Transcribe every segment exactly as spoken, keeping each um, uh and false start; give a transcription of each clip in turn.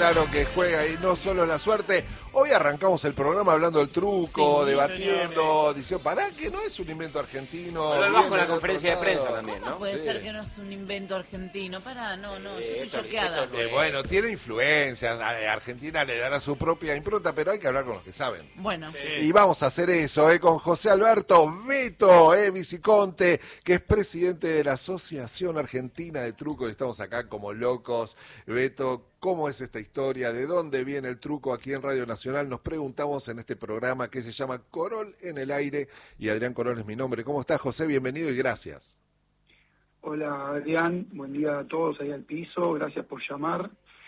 claro que juega y no solo la suerte. Hoy arrancamos el programa hablando del truco, sí, debatiendo, diciendo, pará, que no es un invento argentino. Pero bajo la conferencia de prensa también, ¿no? ¿Cómo puede Sí. ser que no es un invento argentino? Pará, no, no, Sí, yo estoy esto- choqueada. esto Eh, bueno, tiene influencias, a Argentina le dará su propia impronta, pero hay que hablar con los que saben. Bueno, Y vamos a hacer eso, eh, con José Alberto Beto, eh, Viciconte, que es presidente de la Asociación Argentina de Truco, y estamos acá como locos. Beto, ¿cómo es esta historia? ¿De dónde viene el truco aquí en Radio Nacional? Nos preguntamos en este programa que se llama Corol en el Aire, y Adrián Corol es mi nombre. ¿Cómo estás, José? Bienvenido y gracias. Hola Adrián, buen día a todos ahí al piso, gracias por llamar.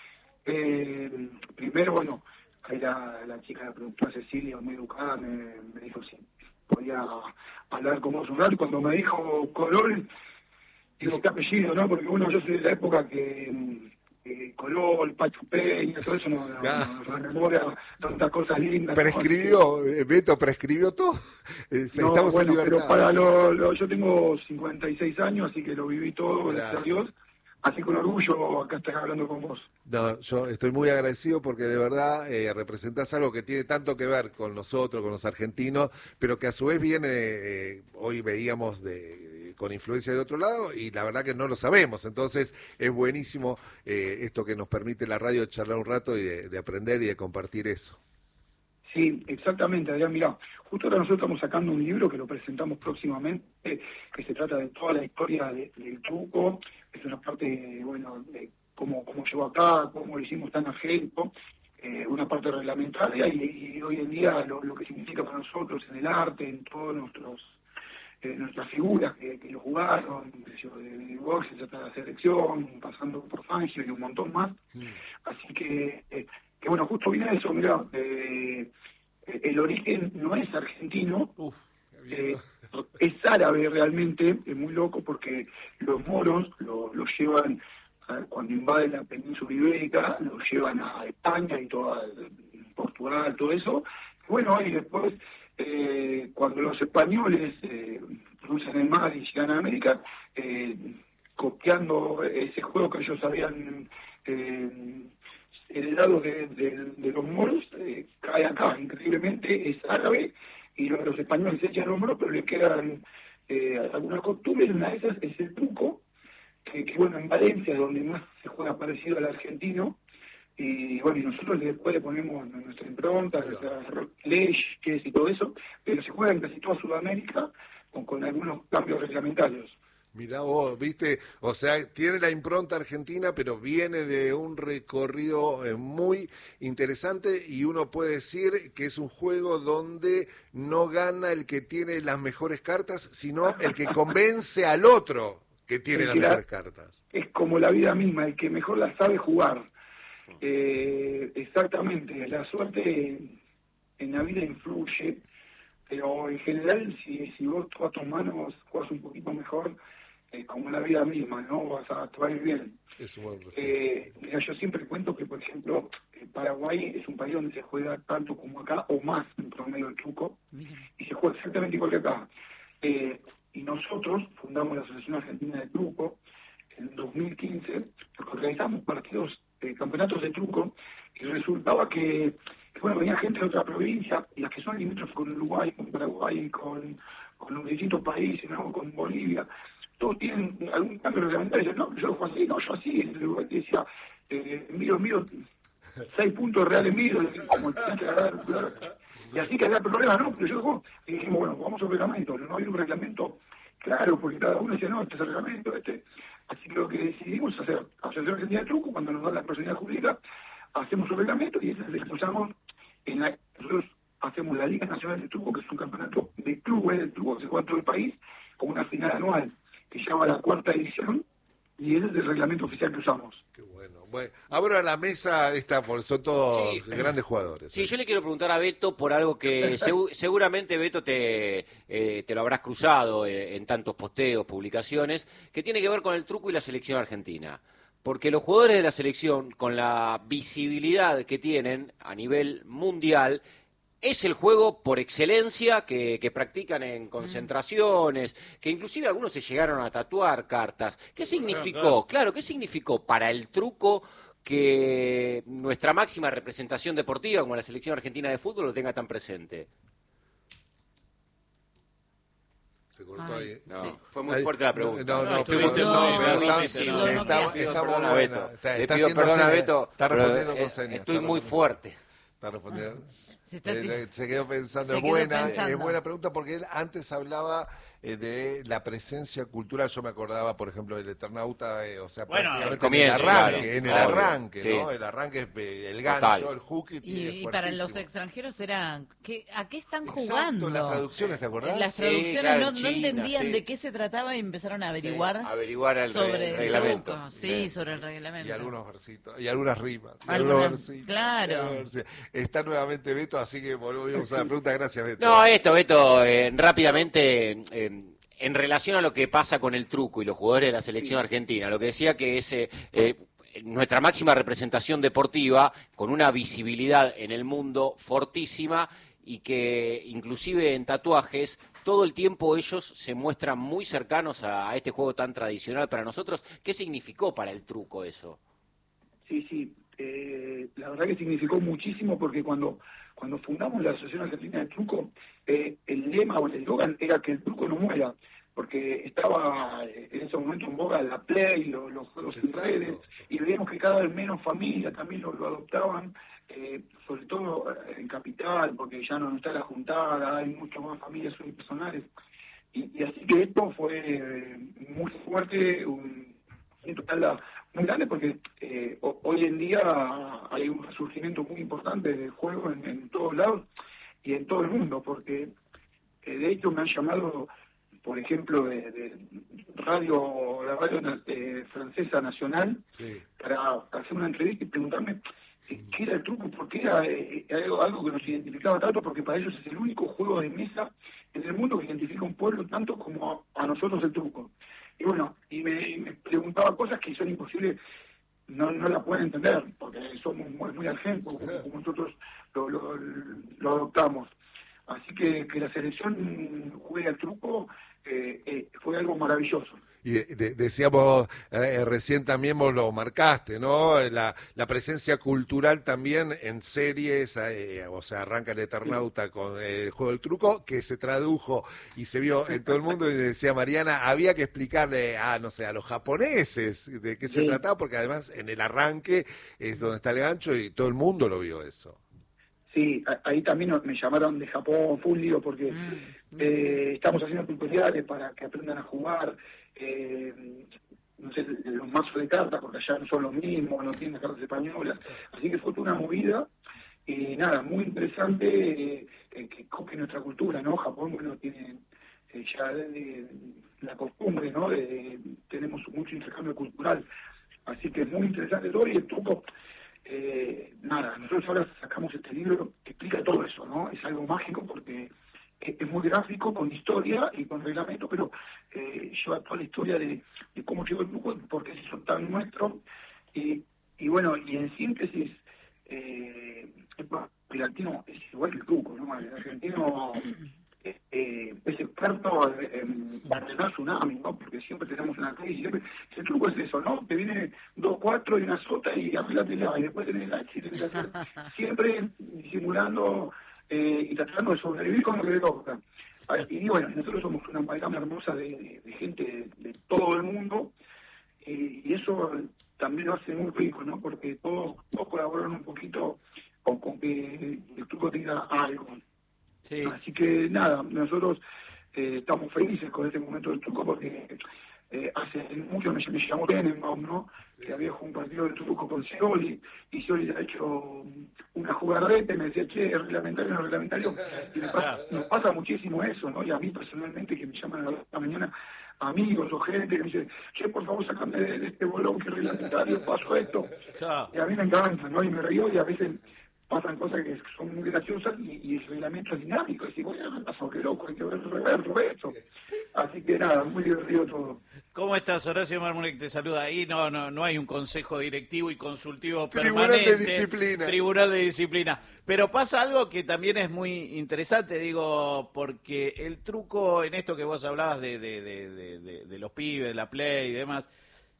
Eh, primero, bueno, ahí la, la chica, la productora Cecilia, muy educada, me, me dijo si podía hablar con vos un rato. Cuando me dijo Colol, digo, ¿qué apellido, no? Porque bueno, yo soy de la época que eh, Colol, Pachu Peña, todo eso no, no, Ah. no, no rememora tantas cosas lindas. Prescribió, eh, Beto, prescribió todo. Eh, se- No, estamos bueno, en pero libertad. para lo, lo- yo tengo cincuenta y seis años, así que lo viví todo, gracias, Gracias. a Dios. Así con orgullo acá estoy hablando con vos. No, yo estoy muy agradecido porque de verdad eh, representás algo que tiene tanto que ver con nosotros, con los argentinos, pero que a su vez viene, eh, hoy veíamos de, con influencia de otro lado y la verdad que no lo sabemos. Entonces es buenísimo eh, esto que nos permite la radio, charlar un rato y de, de aprender y de compartir eso. Sí, exactamente, Adrián. Mirá, justo ahora nosotros estamos sacando un libro que lo presentamos próximamente, que se trata de toda la historia de- del truco. Es una parte, bueno, de cómo, cómo llegó acá, cómo lo hicimos tan argénico, eh, una parte reglamentaria y, y hoy en día lo, lo que significa para nosotros en el arte, en todos nuestros eh, nuestras figuras que, que lo jugaron, qué sé yo, de, de boxes hasta la selección, pasando por Fangio y un montón más. Así que, eh, que bueno, justo viene eso, mirá, eh, el origen no es argentino, Uf, eh, es árabe realmente, es muy loco porque los moros lo, lo llevan, a- cuando invaden la península ibérica, lo llevan a España y toda Portugal, todo eso. Bueno, y después, eh, cuando los españoles eh, cruzan el mar y llegan a América, eh, copiando ese juego que ellos habían eh, heredado de, de- de los moros, eh, cae acá, increíblemente es árabe, y los, los españoles se echan los moros, pero le quedan eh, algunas costumbres. Una de esas es el truco, que, que bueno, en Valencia, donde más se juega parecido al argentino, y bueno, y nosotros después le ponemos nuestra impronta, nuestras leyes y todo eso, pero se juega en casi toda Sudamérica con, con algunos cambios reglamentarios. Mirá vos, viste, o sea, tiene la impronta argentina, pero viene de un recorrido eh, muy interesante y uno puede decir que es un juego donde no gana el que tiene las mejores cartas, sino el que convence al otro que tiene El las que la- mejores cartas. Es como la vida misma, el que mejor la sabe jugar. Eh, exactamente, la suerte en la vida influye, pero en general si, si vos a tus manos juegas un poquito mejor, eh, como la vida misma, ¿no? Vas a, te va a ir bien. Es un buen referente. Eh, mira, yo siempre cuento que, por ejemplo, eh, Paraguay es un país donde se juega tanto como acá, o más en promedio el truco, y se juega exactamente igual que acá. Eh, y nosotros fundamos la Asociación Argentina de Truco en dos mil quince, porque organizamos partidos, eh, campeonatos de truco, y resultaba que, que, bueno, venía gente de otra provincia, y las que son limítrofes con Uruguay, con Paraguay, con, con los distintos países, ¿no? Con Bolivia, todos tienen algún cambio reglamentario. Dicen, no, yo lo juego así, no, yo así. El Uruguay decía, eh, miro, miro, seis puntos reales miro, como tenés que agarrar, claro. Y así que había problemas, ¿no? Pero yo juego, y dijimos, bueno, vamos a un reglamento. No hay un reglamento claro, porque cada uno decía, no, este es el reglamento, este. Así que lo que decidimos es hacer Asociación Argentina de Truco, cuando nos da la personalidad jurídica, hacemos un reglamento y ese es el que impulsamos en la, nosotros hacemos la Liga Nacional de Truco, que es un campeonato de clubes de truco que se juega en todo el país, con una final anual que se llama la cuarta edición, y ese es el reglamento oficial que usamos. Qué bueno. Bueno, abro la mesa esta, porque son todos Sí. grandes jugadores. Sí, ¿eh? yo le quiero preguntar a Beto por algo que segu- seguramente Beto te, eh, te lo habrás cruzado eh, en tantos posteos, publicaciones, que tiene que ver con el truco y la selección argentina. Porque los jugadores de la selección, con la visibilidad que tienen a nivel mundial, es el juego por excelencia que, que practican en concentraciones, que inclusive algunos se llegaron a tatuar cartas. ¿Qué significó? Claro, ¿qué significó para el truco que nuestra máxima representación deportiva, como la selección argentina de fútbol, lo tenga tan presente? Se cortó Ay, ahí. No, sí. fue muy fuerte la pregunta. No, no, No, pero, estuviste no, muy- pero muy está, sensible. está, Lo está, está muy Perdona, buena. Beto. Está, Le está pido haciendo perdón a señas. Beto, Está pero, respondiendo eh, con señas. estoy está muy respondiendo. fuerte. Está respondiendo. Se está Eh, tir- se quedó pensando, Se es quedó buena, pensando. es buena pregunta porque él antes hablaba eh, de la presencia cultural. Yo me acordaba, por ejemplo, del Eternauta, eh, o sea, Bueno, prácticamente el comienzo, en el arranque, claro, en el obvio, arranque, sí. ¿no? El arranque es eh, el gancho, Total. el hook y, Y, es y para los fuertísimo. extranjeros era, ¿qué, ¿a qué están Exacto, jugando? las traducciones, ¿te acordás? Las Sí, traducciones claro, no, en no China, entendían sí. de qué se trataba y empezaron a averiguar, Sí, averiguar el, re- sobre el el reglamento. truco. Sí, sobre el reglamento. Y algunos versitos, y algunas rimas. Y Algunas- algunos versitos, claro. y algunos versitos. Está nuevamente Beto, así que volvemos a la pregunta. Gracias, Beto. No, esto, Beto, eh, rápidamente, eh, en relación a lo que pasa con el truco y los jugadores de la selección argentina, lo que decía que es eh, eh, nuestra máxima representación deportiva, con una visibilidad en el mundo fortísima y que inclusive en tatuajes, todo el tiempo ellos se muestran muy cercanos a, a este juego tan tradicional para nosotros. ¿Qué significó para el truco eso? Sí, sí, eh, la verdad que significó muchísimo porque cuando cuando fundamos la Asociación Argentina de Truco, eh, el lema o el eslogan era que el truco no muera, porque estaba eh, en ese momento en boga la Play, lo- los juegos Exacto. en redes, y veíamos que cada vez menos familias también lo, lo adoptaban, eh, sobre todo eh, en Capital, porque ya no está la juntada, hay mucho más familias unipersonales. Y, y así que esto fue eh, muy fuerte, un, un total muy grande, porque eh, ho- hoy en día hay un resurgimiento muy importante del juego en, en todos lados y en todo el mundo, porque eh, de hecho me han llamado, por ejemplo, de, de radio, la radio eh, francesa nacional, Sí. para hacer una entrevista y preguntarme eh, qué era el truco, porque era eh, algo, algo que nos identificaba tanto, porque para ellos es el único juego de mesa en el mundo que identifica un pueblo tanto como a, a nosotros el truco. Y bueno, y me, me preguntaba cosas que son imposibles, no, no la pueden entender, porque somos muy, muy argentos, como, como nosotros lo, lo, lo adoptamos. Así que que la selección juegue al truco eh, eh, fue algo maravilloso. Y de- de- decíamos, eh, recién también vos lo marcaste, ¿no? La, la presencia cultural también en series, eh, o sea, arranca el Eternauta con el juego del truco, que se tradujo y se vio en todo el mundo, y decía Mariana, había que explicarle a, no sé, a los japoneses de qué se Sí. trataba, porque además en el arranque es donde está el gancho y todo el mundo lo vio eso. Sí, a- ahí también nos- me llamaron de Japón, full lío, porque Mm, eh, estamos haciendo tutoriales para que aprendan a jugar, eh, no sé, los mazos de cartas, porque allá no son los mismos, no tienen las cartas españolas. Así que fue toda una movida, y nada, muy interesante eh, eh, que copie nuestra cultura, ¿no? Japón, bueno, tiene eh, ya de- la costumbre, ¿no? De, de- tenemos mucho intercambio cultural. Así que es muy interesante todo, y el truco. Eh, nada, nosotros ahora sacamos este libro que explica todo eso, ¿no? Es algo mágico porque es, es muy gráfico, con historia y con reglamento, pero eh, lleva toda la historia de, de cómo llegó el truco, por qué se hizo tan nuestro, y, y bueno, y en síntesis, eh, el latino es igual que el truco, ¿no? El argentino eh, eh, es experto en barrenar tsunami, ¿no? Porque siempre tenemos una crisis, siempre, el truco es eso, ¿no? Te viene dos, cuatro y una sota y arreglatela, y después tenés la H y tenés la C, siempre disimulando eh, y tratando de sobrevivir con lo que le toca. Ah, Y bueno, nosotros somos una amalgama hermosa de, de- de gente de, de todo el mundo, y, y eso también lo hace muy rico, ¿no? Porque todos, todos colaboran un poquito con, con que el truco tenga algo. Sí. Así que nada, nosotros eh, estamos felices con este momento del truco, porque eh, hace mucho me, me llamó Tenenbaum, ¿no? Que había jugado un partido de truco con Scioli, y Scioli le ha hecho una jugarreta y me decía, che, es reglamentario, no es reglamentario. Y me pasa- nos pasa muchísimo eso, ¿no? Y a mí personalmente, que me llaman a la mañana amigos o gente que me dice, che, por favor, sacame de, de este bolón que es reglamentario, paso esto. Claro. Y a mí me encanta, ¿no? Y me río, y a veces pasan cosas que son muy graciosas, y, y el reglamento es dinámico. Y digo, bueno, me pasó, qué loco, hay que ver reverlo eso. Así que nada, muy divertido todo. ¿Cómo estás? Horacio Marmolek te saluda. Ahí no, no, no hay un consejo directivo y consultivo Tribunal de permanente. disciplina. Tribunal de disciplina. Pero pasa algo que también es muy interesante, digo, porque el truco en esto que vos hablabas de, de, de, de, de- de los pibes, de la play y demás,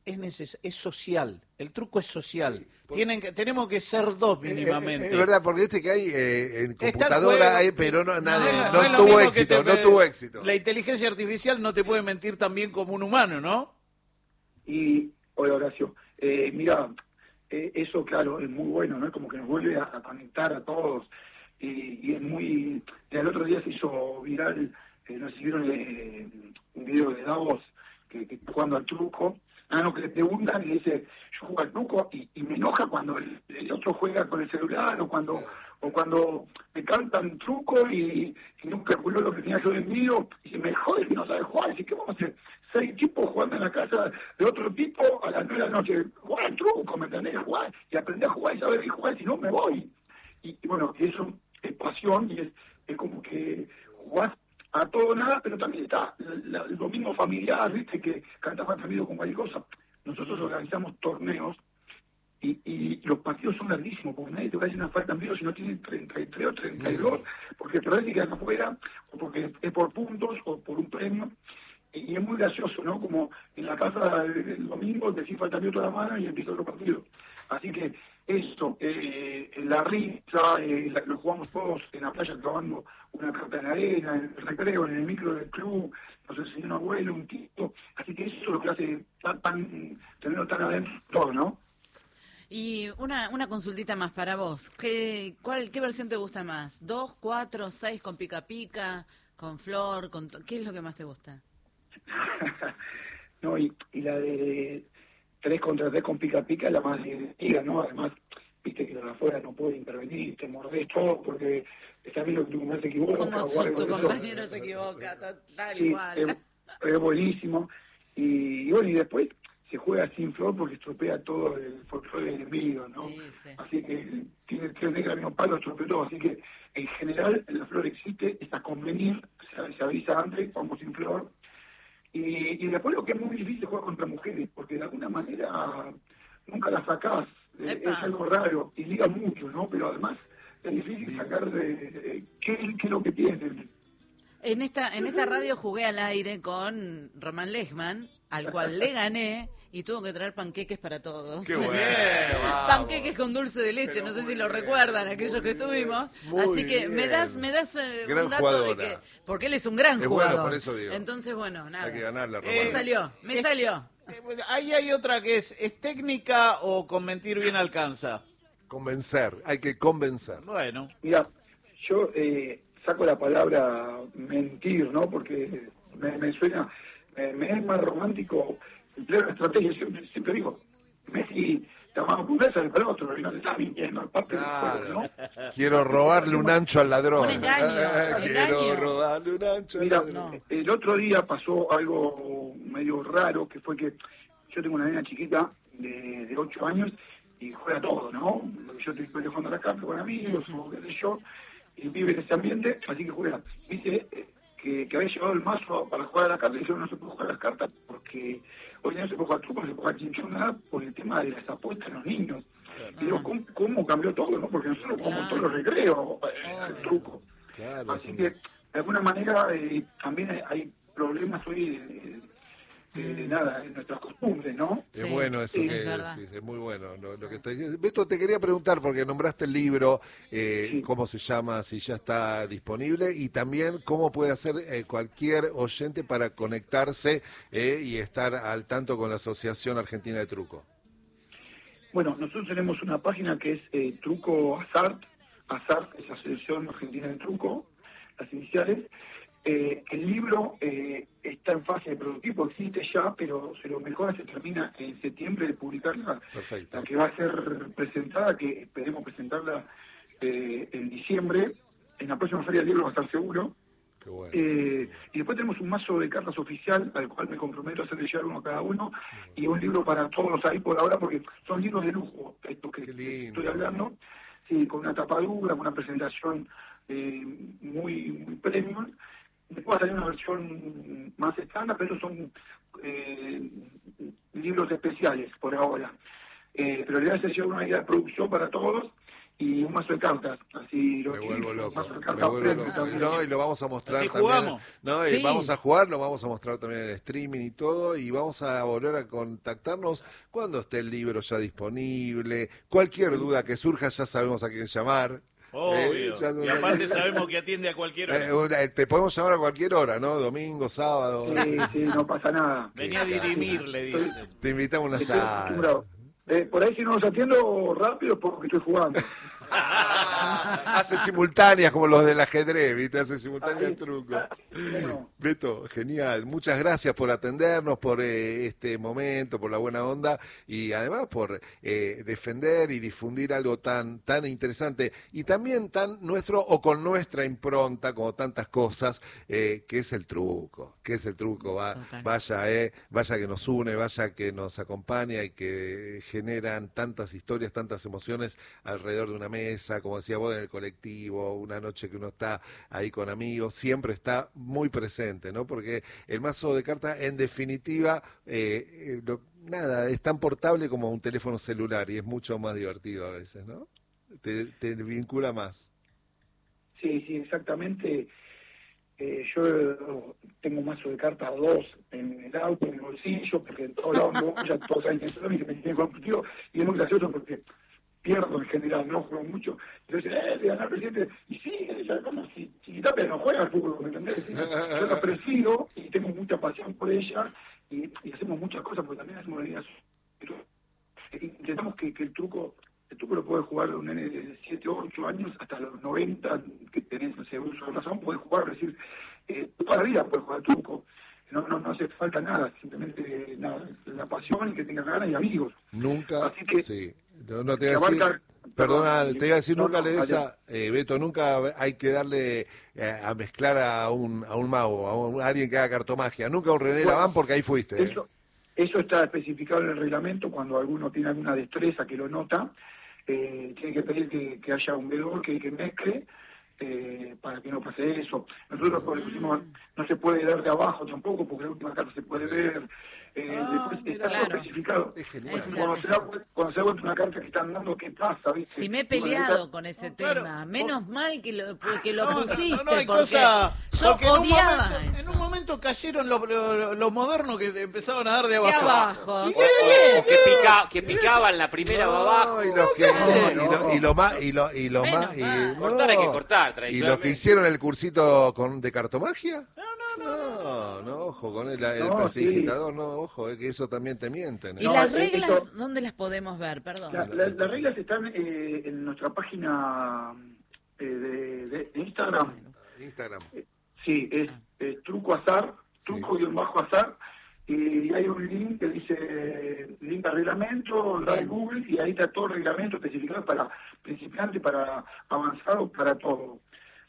es neces es social, el truco es social. Sí, por... Tienen que, tenemos que ser dos mínimamente. Es eh, eh, verdad, porque este que hay eh, en Está el computadora, juego. hay, pero no, nadie, No, no, no es lo tuvo mismo que éxito, te- no tuvo éxito. La inteligencia artificial no te puede mentir tan bien como un humano, ¿no? Y, hola Horacio, eh, mira, eh, eso claro, es muy bueno, ¿no? Es como que nos vuelve a, a conectar a todos. Y, y es muy... El otro día se hizo viral, eh, no sé si vieron eh, un video de Davos, que, que está jugando al truco. Ah, no, que le preguntan y le dice, yo juego al truco y, y me enoja cuando el, el otro juega con el celular o cuando o cuando me cantan truco y, y no calculó lo que tenía yo de mío y se me jode que no sabe jugar. Así que vamos a hacer seis tipos jugando en la casa de otro tipo a las nueve de la noche. Jugar al truco, ¿me entendés? Jugar y aprender a jugar y saber qué jugar, si no me voy. Y, y bueno, eso es pasión y es, es como que jugás a todo nada, pero también está la, la, el domingo familiar, viste, que cantaba también con cualquier cosa. Nosotros organizamos torneos y, y los partidos son larguísimos, porque nadie te va a decir una falta en vivo si no tienen treinta y tres o treinta y dos, porque te parece que quedas afuera, o porque es por puntos, o por un premio. Y, y es muy gracioso, ¿no? Como en la casa el, el domingo decís falta en vivo toda la mano y empieza otro partido. Así que esto, eh, la risa, eh, la, lo jugamos todos en la playa clavando una carta en la arena, en el recreo, en el micro del club, nos enseñó un abuelo, un tío, así que eso es lo que hace tan, tan tenerlo tan adentro todo, ¿no? Y una, una consultita más para vos. ¿Qué, cuál, ¿Qué versión te gusta más? ¿Dos, cuatro, seis con pica pica, con flor? Con ¿Qué es lo que más te gusta? No, y, y la de tres contra tres con pica pica es la más divertida, ¿no? Además, viste que los de afuera no puede intervenir, te mordés todo porque está bien lo que tu compañero se equivoca. Como o su, algo tu de eso. compañero se equivoca, tal Sí, igual. es, es buenísimo. Y, y bueno, y después se juega sin flor porque estropea todo el folclore del enemigo, ¿no? Sí, sí. Así que tiene tres negras, mismo palo, estropea todo. Así que en general la flor existe, está a convenir, se, se avisa antes, vamos sin flor. Y, y después lo que es muy difícil es jugar contra mujeres, porque de alguna manera nunca las sacás, eh, es algo raro, y liga mucho, ¿no? Pero además es difícil sacar de, de qué, qué es lo que tienen. En esta, en esta radio jugué al aire con Román Lechman, al cual le gané y tuvo que traer panqueques para todos. ¡Qué bueno! Panqueques con dulce de leche, Pero no sé si muy lo bien, recuerdan aquellos muy que bien, estuvimos. muy Así que bien. me das, me das eh, Gran un dato jugadora. de que, porque él es un gran Es jugador. bueno, por eso digo. Entonces, bueno, nada. Hay que ganarle, Román. Me salió, me Eh, salió. Eh, bueno, Ahí hay otra que es, ¿es técnica o con mentir bien alcanza? Convencer, hay que convencer. Bueno, Mira, yo eh, saco la palabra mentir, ¿no? Porque me, me suena, me, me es más romántico emplear una estrategia. Siempre, siempre digo, Messi te va a poner para el otro, y no te está mintiendo, aparte del juego, Claro. ¿no? Quiero robarle un ancho al ladrón. Un engaño, Eh, Quiero engaño. robarle un ancho al Mira, ladrón. No. el otro día pasó algo medio raro, que fue que yo tengo una nena chiquita de, de ocho años y juega todo, ¿no? Yo estoy jugando a la carta con amigos, o qué sé yo, y vive en ese ambiente, así que juega. Dice eh, que, que había llevado el mazo para jugar a la carta y yo no se puede jugar a las cartas porque hoy no se puede jugar truco, no se puede jugar chinchón, nada, por el tema de las apuestas en los niños. Y digo, ¿cómo, ¿cómo cambió todo, no? Porque nosotros jugamos Claro. todos los recreos eh, al truco. Claro, Así sí. que, de alguna manera, eh, también hay, hay problemas hoy de, de, de nada, en nuestras costumbres, ¿no? Es Sí, bueno eso sí, que es verdad. decís, es muy bueno lo, lo que está diciendo. Beto, te quería preguntar, porque nombraste el libro, eh, Sí. cómo se llama, si ya está disponible, y también cómo puede hacer eh, cualquier oyente para conectarse eh, y estar al tanto con la Asociación Argentina de Truco. Bueno, nosotros tenemos una página que es eh, Truco Azart, Azart es Asociación Argentina de Truco, las iniciales. Eh, el libro eh, está en fase de prototipo, existe ya, pero se lo mejora, se termina en septiembre de publicarla, Perfecto. la que va a ser presentada, que esperemos presentarla eh, en diciembre. En la próxima feria del libro va a estar seguro. Qué bueno. Eh, y después tenemos un mazo de cartas oficial al cual me comprometo a hacerle llegar uno a cada uno y un libro para todos ahí por ahora porque son libros de lujo estos que Qué lindo. estoy hablando, sí, con una tapadura, con una presentación eh, muy, muy premium. Después va a salir una versión más estándar, pero son eh, libros especiales por ahora. Eh, pero le voy a hacer llegar una idea de producción para todos y un mazo de cartas, así lo Me que vuelvo un loco, mazo de me cartas vuelvo premium loco. también. No, y lo vamos a mostrar Así también. jugamos. No, y Sí. vamos a jugar, lo vamos a mostrar también en el streaming y todo, y vamos a volver a contactarnos cuando esté el libro ya disponible. Cualquier duda que surja, ya sabemos a quién llamar. Obvio. Eh, ya no- Y aparte sabemos que atiende a cualquier hora. Eh, una- te podemos llamar a cualquier hora, ¿no? Domingo, sábado. Sí, sí, no pasa nada. Venía a dirimir, le dicen. Te invitamos a una Estoy sala. acostumbrado. Eh, por ahí si no los atiendo rápido es porque estoy jugando. Hace simultáneas como los del ajedrez, ¿viste? Hace simultáneas Ahí, truco. ah, bueno. Beto, genial. Muchas gracias por atendernos, por eh, este momento, por la buena onda y además por eh, defender y difundir algo tan tan interesante y también tan nuestro o con nuestra impronta, como tantas cosas, eh, que es el truco, que es el truco. Va, Total. vaya, eh, vaya que nos une, vaya que nos acompaña y que generan tantas historias, tantas emociones alrededor de una mesa, como decía vos, en el colectivo, una noche que uno está ahí con amigos, siempre está muy presente, ¿no? Porque el mazo de cartas, en definitiva, eh, eh, lo- nada, es tan portable como un teléfono celular y es mucho más divertido a veces, ¿no? Te, te vincula más. Sí, sí, exactamente. Eh, yo tengo un mazo de cartas dos en el auto, en el bolsillo, porque en todos lados no, ya todos saben que soy y que me tienen competitivo, y es muy gracioso porque pierdo en general, no juego mucho. Entonces, eh, de ganar presidente, y sí, ya como si, si Tapia no juega al fútbol, ¿me entendés? Sí, yo la prefiero y tengo mucha pasión por ella y, y hacemos muchas cosas, porque también hacemos líneas. Intentamos que, que el truco, el truco lo puede jugar un nene de siete o ocho años hasta los noventa, que tenés, no sé, uso de razón, puede jugar, es decir, eh, toda la vida puede jugar truco. No, no, no hace falta nada, simplemente nada, la pasión y que tengas ganas y amigos. Nunca, Así que, sí. No, no te se iba a decir, abarca- perdona, perdón, te iba a decir, no, nunca no, le des dale. a, eh, Beto, nunca hay que darle eh, a mezclar a un, a un mago, a, un- a alguien que haga cartomagia, nunca a un René Bueno, Laván porque ahí fuiste. ¿eh? Eso, eso está especificado en el reglamento cuando alguno tiene alguna destreza que lo nota, eh, tiene que pedir que, que haya un vedor que, que mezcle eh, para que no pase eso. Nosotros por pusimos, no se puede dar de abajo tampoco porque la última carta se puede ver. Eh, Ah, después mira. está todo Claro. especificado. Es genial. Es Cuando se, da, vu- cuando se da vuelta una carta que están dando, ¿qué pasa? ¿Viste? Si me he Y bueno, peleado esa- con ese No, claro, tema, menos mal que lo, que lo No, no, pusiste, no, no, hay porque cosa- yo porque en un odiaba momento- eso. En un momento cayeron los, los, los modernos que empezaron a dar de De abajo. abajo. Y sí. O que, pica, que picaban la primera No, va abajo. y los que sé. y lo, y lo más y lo y lo Menos más y, mal. no. Cortar hay que cortar, y lo tradicionalmente. que hicieron el cursito con de cartomagia. No, no, no, ojo con el, el No, prestidigitador, no, ojo, es que eso también te mienten. ¿eh? ¿Y No, las eh, reglas esto- dónde las podemos ver? Perdón. La- la- las reglas están eh, en nuestra página eh, de, de Instagram. Instagram. Sí, es, es truco azar, truco-azar, y hay un link que dice link al reglamento, da de Bien. Google, y ahí está todo el reglamento especificado para principiante, para avanzado, para todo.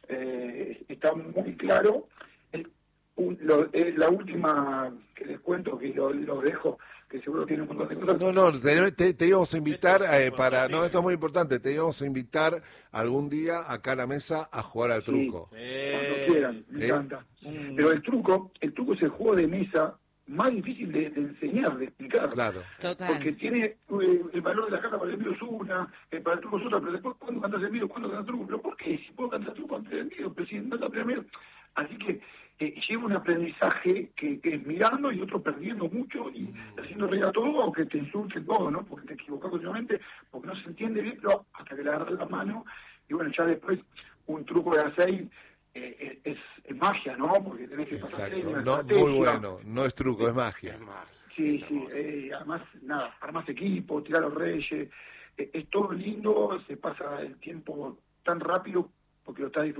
Eh, está muy claro. Es un- lo- es la última que les cuento, que lo, lo dejo, que seguro tiene un montón de cosas. No, no, te, te- te íbamos a invitar Esto es eh, para, no, importantísimo. esto es muy importante, te íbamos a invitar algún día acá a la mesa a jugar al Sí. truco. Cuando Eh, quieran, me eh. encanta. Mm. Pero el truco, el truco es el juego de mesa más difícil de, de enseñar, de explicar. Claro. Total. Porque tiene eh, el valor de la carta para el envío es una, eh, para el truco es otra, pero después cuando cantas el envío, cuando cantas el truco, pero ¿por qué? Si puedo cantar truco antes del envío, pero si no está primero. Así que eh, lleva un aprendizaje que, que es mirando y otro perdiendo mucho y haciendo reír a todo, aunque te insulte todo, ¿no? Porque te equivocas continuamente, porque no se entiende bien, pero hasta que le agarras la mano, y bueno, ya después un truco de a seis eh, es, es magia, ¿no? Porque tenés que pasar seis, Exacto. una No, estrategia. muy bueno, no es truco, es magia. Es más, Sí, es sí, hermoso. eh, además, nada, armás equipo, tirar los reyes, eh, es todo lindo, se pasa el tiempo tan rápido porque lo estás disfrutando.